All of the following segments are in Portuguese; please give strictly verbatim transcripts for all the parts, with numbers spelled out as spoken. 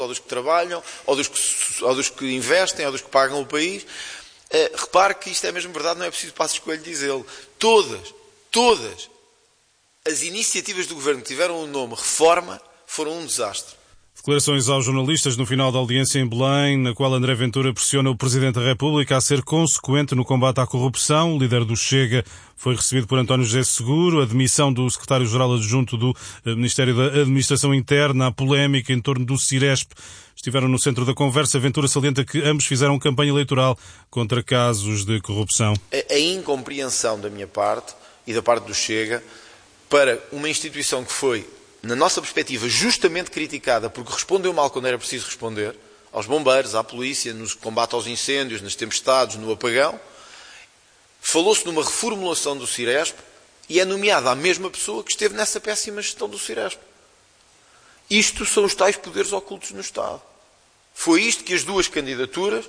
ou dos que trabalham, ou dos que, ou dos que investem, ou dos que pagam o país. Uh, repare que isto é mesmo verdade, não é preciso Passos Coelho dizê-lo. Todas, todas as iniciativas do Governo que tiveram o nome reforma foram um desastre. Declarações aos jornalistas no final da audiência em Belém, na qual André Ventura pressiona o Presidente da República a ser consequente no combate à corrupção. O líder do Chega foi recebido por António José Seguro. A demissão do secretário-geral adjunto do Ministério da Administração Interna, a polémica em torno do Ciresp, estiveram no centro da conversa. Ventura salienta que ambos fizeram campanha eleitoral contra casos de corrupção. A, a incompreensão da minha parte e da parte do Chega para uma instituição que foi, na nossa perspectiva, justamente criticada porque respondeu mal quando era preciso responder, aos bombeiros, à polícia, no combate aos incêndios, nas tempestades, no apagão. Falou-se numa reformulação do Ciresp e é nomeada a mesma pessoa que esteve nessa péssima gestão do Ciresp. Isto são os tais poderes ocultos no Estado. Foi isto que as duas candidaturas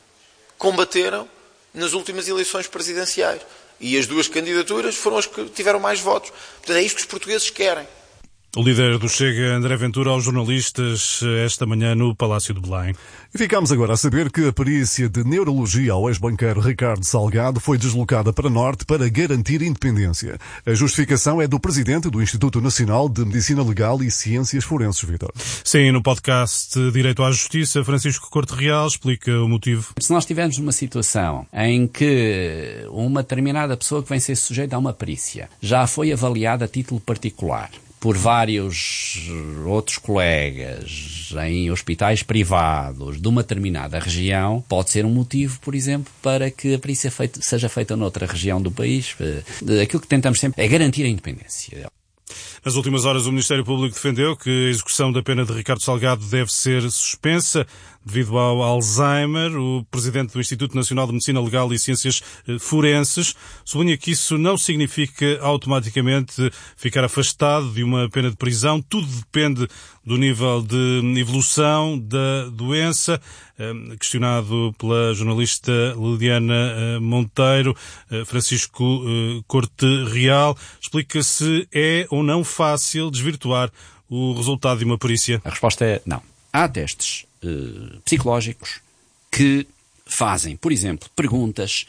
combateram nas últimas eleições presidenciais. E as duas candidaturas foram as que tiveram mais votos. Portanto, é isto que os portugueses querem. O líder do Chega, André Ventura, aos jornalistas esta manhã no Palácio de Belém. E ficamos agora a saber que a perícia de neurologia ao ex-banqueiro Ricardo Salgado foi deslocada para Norte para garantir independência. A justificação é do presidente do Instituto Nacional de Medicina Legal e Ciências Forenses, Vítor. Sim, no podcast Direito à Justiça, Francisco Corte Real explica o motivo. Se nós tivermos uma situação em que uma determinada pessoa que vem ser sujeita a uma perícia já foi avaliada a título particular por vários outros colegas em hospitais privados de uma determinada região, pode ser um motivo, por exemplo, para que a perícia feita, seja feita noutra região do país. Aquilo que tentamos sempre é garantir a independência. Nas últimas horas, o Ministério Público defendeu que a execução da pena de Ricardo Salgado deve ser suspensa devido ao Alzheimer. O presidente do Instituto Nacional de Medicina Legal e Ciências Forenses sublinha que isso não significa automaticamente ficar afastado de uma pena de prisão. Tudo depende do nível de evolução da doença. Questionado pela jornalista Liliana Monteiro, Francisco Corte Real explica se é ou não fácil desvirtuar o resultado de uma perícia. A resposta é não. Há testes uh, psicológicos que fazem, por exemplo, perguntas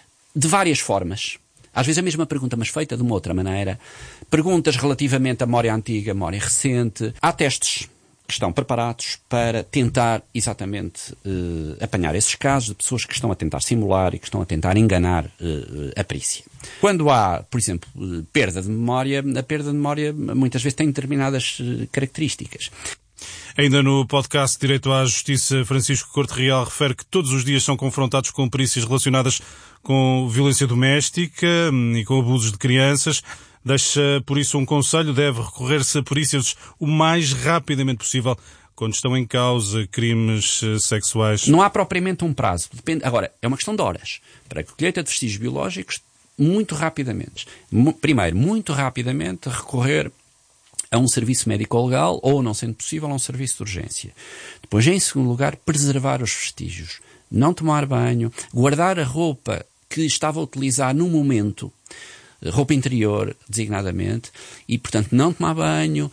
de várias formas. Às vezes a mesma pergunta, mas feita de uma outra maneira. Perguntas relativamente à memória antiga, memória recente. Há testes que estão preparados para tentar exatamente uh, apanhar esses casos de pessoas que estão a tentar simular e que estão a tentar enganar uh, a perícia. Quando há, por exemplo, uh, perda de memória, a perda de memória muitas vezes tem determinadas uh, características. Ainda no podcast Direito à Justiça, Francisco Corte Real refere que todos os dias são confrontados com perícias relacionadas com violência doméstica e com abusos de crianças. Deixa, por isso, um conselho: deve recorrer-se a perícias o mais rapidamente possível quando estão em causa crimes sexuais. Não há propriamente um prazo. Depende. Agora, é uma questão de horas. Para a colheita de vestígios biológicos, muito rapidamente. Primeiro, muito rapidamente recorrer a um serviço médico-legal ou, não sendo possível, a um serviço de urgência. Depois, em segundo lugar, preservar os vestígios. Não tomar banho, guardar a roupa que estava a utilizar no momento, roupa interior, designadamente, e, portanto, não tomar banho,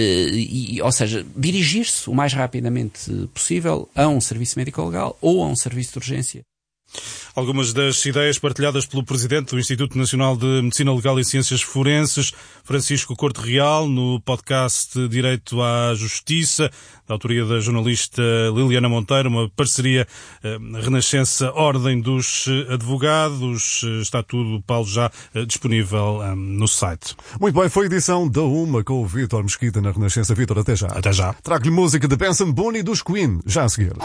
e, ou seja, dirigir-se o mais rapidamente possível a um serviço médico-legal ou a um serviço de urgência. Algumas das ideias partilhadas pelo Presidente do Instituto Nacional de Medicina Legal e Ciências Forenses, Francisco Corte Real, no podcast Direito à Justiça, da autoria da jornalista Liliana Monteiro, uma parceria eh, Renascença Ordem dos Advogados. Está tudo, Paulo, já eh, disponível eh, no site. Muito bem, foi a edição da Uma com o Vítor Mesquita na Renascença. Vítor, até já. Até já. Trago-lhe música de Benson Boone e dos Queen, já a seguir.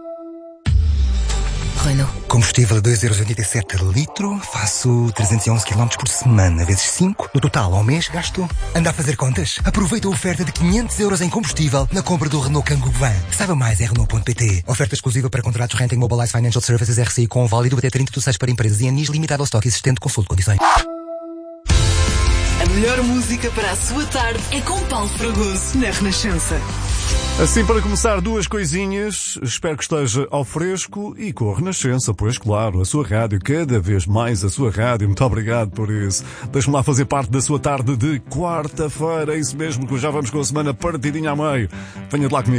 Renault. Combustível a dois euros e oitenta e sete litro, faço trezentos e onze quilómetros por semana, vezes cinco. No total, ao mês, gasto... Anda a fazer contas? Aproveita a oferta de quinhentos euros em combustível na compra do Renault Kangoo Van. Saiba mais em Renault ponto pt. Oferta exclusiva para contratos Renting Mobilize Financial Services R C I com válido até trinta de seis para empresas e anis limitado ao estoque existente. Consulte condições. A melhor música para a sua tarde é com Paulo Fragoso, na Renascença. Assim, para começar, duas coisinhas. Espero que esteja ao fresco e com a Renascença, pois claro, a sua rádio, cada vez mais a sua rádio. Muito obrigado por isso. Deixe-me lá fazer parte da sua tarde de quarta-feira. É isso mesmo, que já vamos com a semana partidinha a meio. Venha de lá comigo.